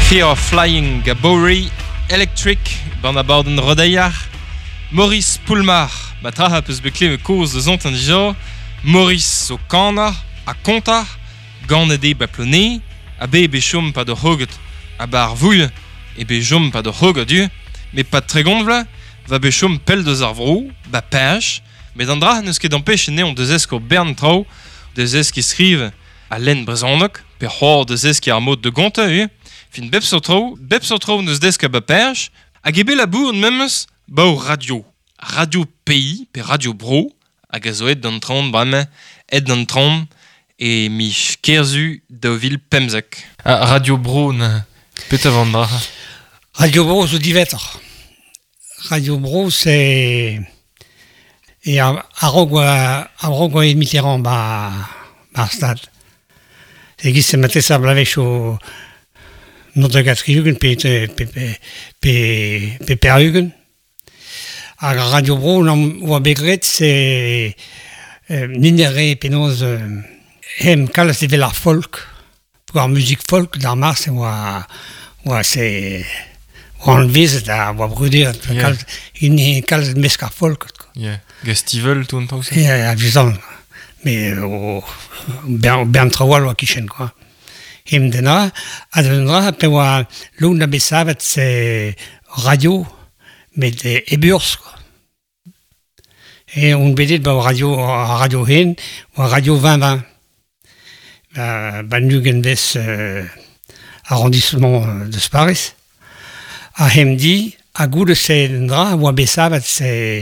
Fear of Flying Gabori, Electric, Banaborden Rodayar, Maurice Poulmar, Matraha peus bekle me koz de zont an dija, Maurice o Kana, a Konta, Ganede Baplone, a be chom pa de hoget, a bar vouille, e be chom pa de hoget du, mais pas très gonvle, va be chom pel de zarvrou, ba pêche, mais d'andra neus ket d'empêche ne on deus esk o bern trao, deus esk ki skrive a len brezhonok, per c'hor deus esk ki ar mod de gonte, fin bep so tro neus desk a ba pêche, hag ebe labour memes ba o radio. Radio pays, per radio bro, hag a zo ed d'an tron brame, ed d'an tron, e mi kerzu da vil pemzek. Radio bro, pet avandra. Radio bro, zo divetor. Radio bro, c'est... Et a rogo e Mitterrand ba stad. E giz se mate sa blavech o notre gatriugen pe perugen. A Radio Bro oa begret se ninere penoz kalz de velar folk, ar musik folk d'ar mars oa se oan vezet a oa bruder kalz meskar folk. Yeah. Gestivel, tout un temps aussi. Yeah, vizan. Mais au bern trawal oa kichen, quoi. Hem dena, a dena, pe oa loun da besavet se radio, mais de eburs, quoi. Et on bedet ba radio hen, oa radio 2020. Ba nugen vez arrondissement de Sparis. A hem di, a goude se dena, oa besavet se...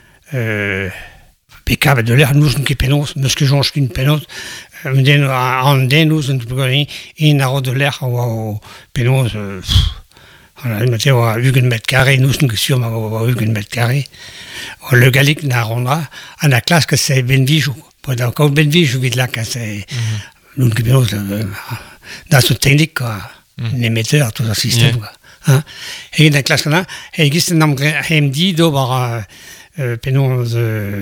Bekavet de l'air nous qui penos, parce que j'en suis une penos, en den nous in aro de l'air ou penos, on a metté au 8 mètres carrés, nous qui sur au 8 mètres carrés, le galique n'a ronda, à la classe que c'est Benvijou, pendant que Benvijou vite là que c'est nous qui penos dans ce technique quoi, l'émetteur tout ce système quoi, hein, et dans la classe là, et il existe un nombre MD d'obar penos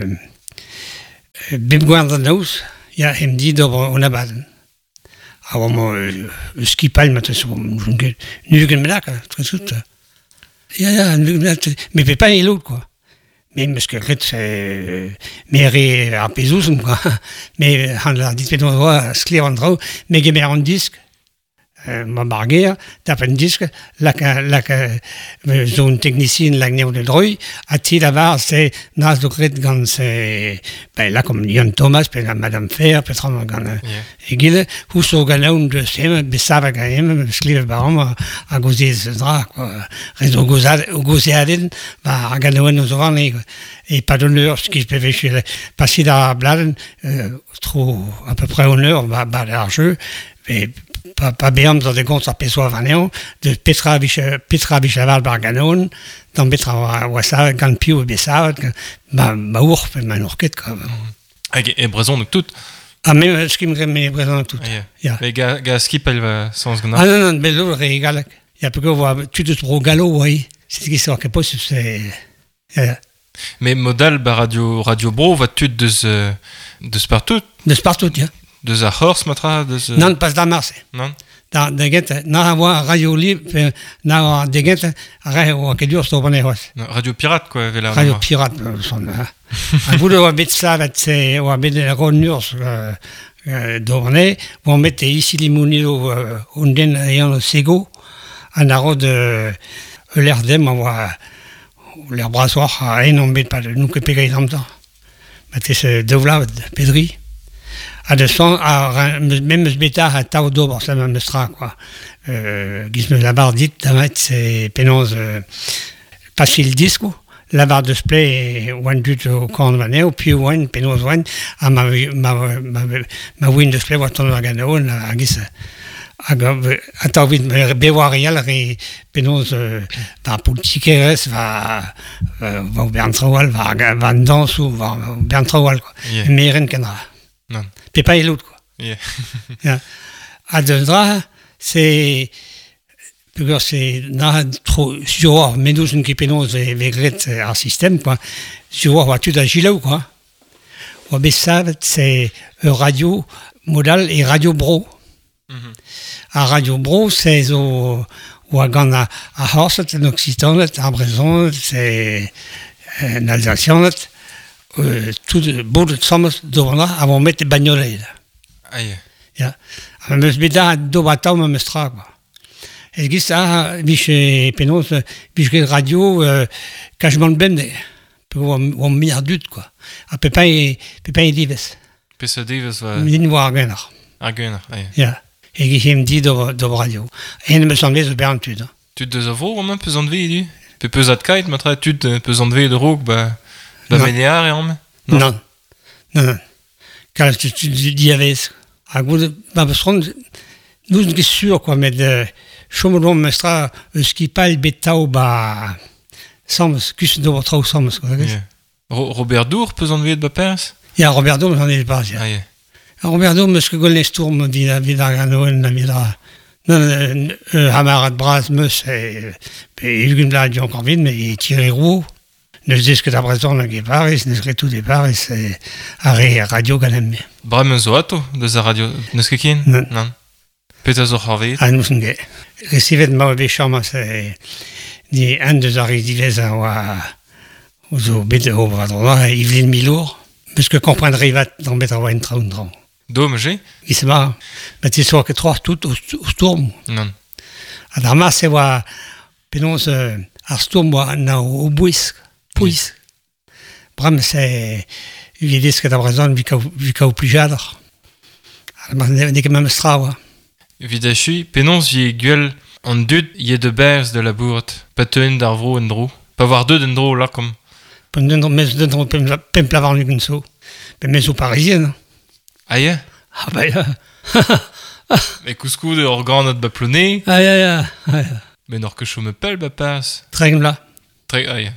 bibgouarn d'an daous, ya hem di d'ober on abaden. A oa mo ski palm a teus nugen medak, très sout. Ya, nugen medak, me pe pa elot, quoi. Mais parce que ret mere ar pezouzen, quoi. Mais han la dit peton oa skler an drao, me gemer an disk, ma barguer, tap an disk, lak zone technicien lak neo de droi, a ti la var, c'est nas do gret gant se, ben là comme Yann Thomas, pe Madame Fer, petra gant egile, hous o ganaoun de sem, besava ganem, skliv baram a gozez dra, quoi. Rez o gozeaden, ba a ganaouen o zoran, et pas d'honneur, ce qui se peut faire, passer dans la bladen, trop, à peu près honneur, ba l'argeux, mais pas bien dans des comptes à Pessoa Vaneo, de Petra Bichaval Barganon, dans Petra Wassa, Ganpio et Bessavat, ma ourf et ma nourquette, quoi. Et Bréson de tout. Ah, même ce qui me remet Bréson de tout. Mais Gaskip, elle va sans gna. Ah non, mais l'autre est égal. Il y a peu que voir, tu te trouves galop, oui. C'est ce qui sort, que pas, c'est. Mais modal, Radio Bro, va tu de Spartout? De Spartout, yeah. De za horse matra de non pas da marse non da get na avoir radio libre na de get radio que dur sto bone hos radio pirate quoi vela radio pirate son a voulu habiter ça c'est ou habiter la ronurs dorné on mettait ici limonilo unden ayant sego un aro de l'air dem avoir l'air brassoir a énorme pas de nous que payer comme ça mais c'est de vla pedri. A de son, même ce bêta à tao d'obre, ça me mestra, quoi. Gizme la barre dite, c'est pénose, facile disco, la barre de splay, one dut au corn vaneo, puis one, pénose one, à ma win de splay, watton la ganao, à gis, à tao vide, béwarial, pénose, va politique, va au Berntrowal, va danse ou va au Berntrowal, quoi. Mais rien qu'un non. Pe pas l'autre, quoi. Yeah. À deux draps, c'est trop sur mais nous une qui pénose et végret un système, quoi. Sur tu d'agile quoi. Ou bien ça, c'est radio modal et radio bro. à Radio Bro, c'est au gant à Horset, en Occitan, à Brezon, c'est en Alsacien, tout beaucoup de sommes d'Orna avant de mettre des bagnoles. Aïe. Ja. Maar we zijn daar door wat touw met mijn straat. En ik zei, wie je penos, wie je radio, quand je m'en bende, on m'y dut quoi. A Pepin Dives. Pesa Davis va... Min war gener. Argener, aïe. Ja. Et ik hem dit door radio. En me semblait zo bien tu. Tu de avro, romain, pesant ve, du? Pe pesat kait, matra, tu de pesant ve de rook, ba menear, et en Non. Quand tu dis avec... A god, ba besron, nous n'est sûr quoi, mais de chomolon mestra, ski pal betao ba sams, kus do trau sams quoi. Robert Dour, pesant ve de ba pers? Ja, Robert Dour, j'en ai pas. Ja. Aïe. Robert Dour, me ske golne stourm vida ganoen na vida. Non, Hamarat Bras meus il gun blad jo encore vite, mais tiré roux. Ne dis que d'après on a Paris, ne serait tout départ, et c'est radio ganem. Bremen zo ato, de za radio, neus ket ken? Non. Peta zo c'harvet? Ah, nous sommes gay. Recivet ma béchama, c'est ni un de zari divez a oa zo bete o bradroa, Yveline Milour, parce que comprendre rivat dans bete a oa traun. Dom, j'ai? Il se marre, mais tu sois que trois tout au storm. Non. A d'arma, c'est oa, penons, ar storm oa na o bouis. Puis, Bram, c'est il dit que d'après on vit qu'au plus jadre. Alors, n'est que même strawa. Vidachui, penons vie gueule en dud y de bers de la bourte, pas ten d'arvro en drou, pas voir deux d'endro là comme. Pendant mes d'endro pem plavar nu so, mais aux parisiennes. Aïe. Ah bah là. Mais couscous de organ notre baplonné. Aïe. Mais nor que je me pelle ba passe. Très là. Très aïe.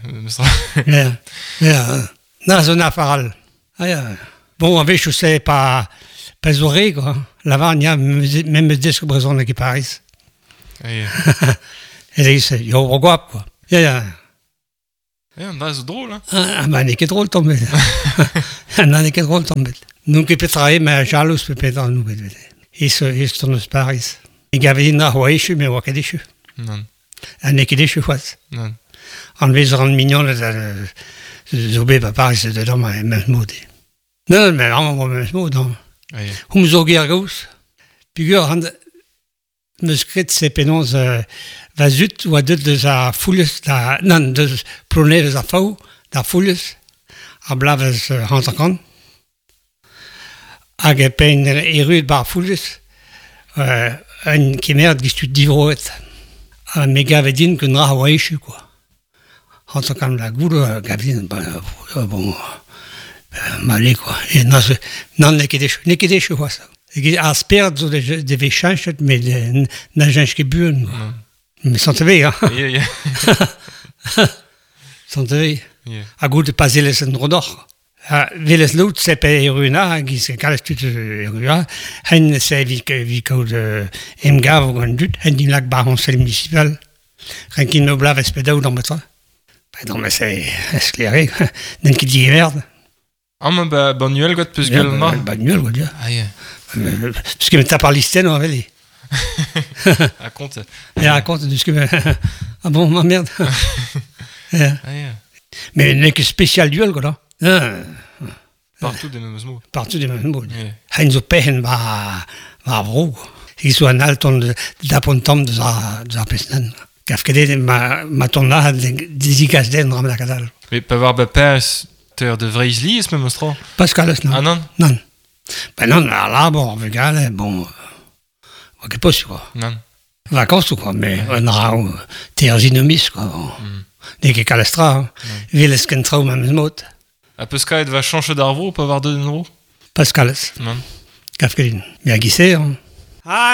Non, zone faral. Aïe. Bon, avec je sais pas oreilles quoi. Là-bas, il y a même des que Brezon qui Paris. Aïe. Et là, c'est yo reguap quoi. Ja. On a zo drôle hein. Ah, bah n'est que drôle tombé. N'est que drôle tombé. Nous qui peut travailler mais jaloux peut dans nous. Il se tourne Paris. Il y avait une Hawaï, mais on a des Non. Un équidé quoi. Non. En vez de rendre mignon, Zobé, papa, c'est de l'homme, même mot. Non, mais vraiment, même mot, non. Hum Zogiergous, figure, me scrit, c'est pénons, vazut, ou à deux de sa foule, non, de proner de sa faux, da foule, à blave, hantakan, à gepen, erud, bar foule, un qui merde, qui se divroet, à méga vedine, qu'un rahawaïchu, quoi. Hansa kan la goede gavin bon malé quoi et non ne kede was ik aspert zo de véchange mais na jange que buren mais sont ve hein sont ve a goede pazeles en rodor veles loot c'est pe runa qui se calestut rua hen c'est vi code emgav ou gandut hen din lac baron sel municipal rankin no blav espedau dans metra. Non, mais c'est éclairé. D'un qui dit merde. Ah, mais Banuel, got plus gueule, non? Banuel, quoi, dire. Aïe. Parce que t'as par l'istène, on va aller. Raconte. Et raconte, parce que. Ah bon, ma merde. Aïe. Mais il n'est que spécial duel, quoi, là. Partout des mêmes mots. Partout des mêmes mots. Heinz Pehen va bro. Il soit un alton d'apontom de sa pesnan. Kafkede ma tonna dédicace den ram la cadal. Mais pas voir bapès ter de vreisli ce même monstre. Pascal non. Ah non. Non. Ben non, là bon, vegan bon. OK pas quoi. Non. Vacances ou quoi, mais on a terginomis quoi. Dès que calastra, viles kentra même mot. A pesca va changer d'arvro pas avoir de nouveau. Pascal. Non. Kafkede. Bien guissé.